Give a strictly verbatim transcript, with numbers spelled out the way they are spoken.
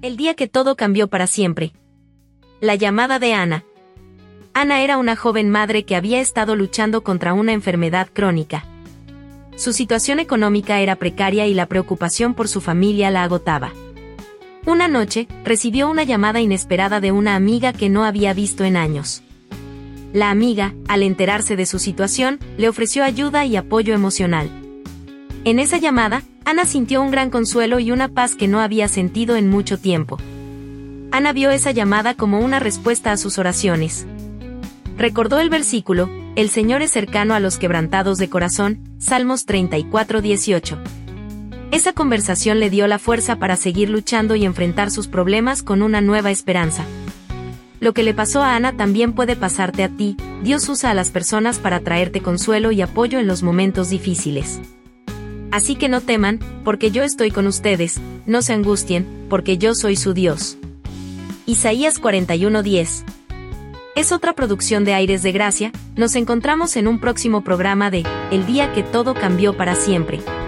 El día que todo cambió para siempre. La llamada de Ana. Ana era una joven madre que había estado luchando contra una enfermedad crónica. Su situación económica era precaria y la preocupación por su familia la agotaba. Una noche, recibió una llamada inesperada de una amiga que no había visto en años. La amiga, al enterarse de su situación, le ofreció ayuda y apoyo emocional. En esa llamada, Ana sintió un gran consuelo y una paz que no había sentido en mucho tiempo. Ana vio esa llamada como una respuesta a sus oraciones. Recordó el versículo, "El Señor es cercano a los quebrantados de corazón", Salmos treinta y cuatro, dieciocho. Esa conversación le dio la fuerza para seguir luchando y enfrentar sus problemas con una nueva esperanza. Lo que le pasó a Ana también puede pasarte a ti. Dios usa a las personas para traerte consuelo y apoyo en los momentos difíciles. Así que no teman, porque yo estoy con ustedes, no se angustien, porque yo soy su Dios. Isaías cuarenta y uno, diez. Es otra producción de Aires de Gracia. Nos encontramos en un próximo programa de El día que todo cambió para siempre.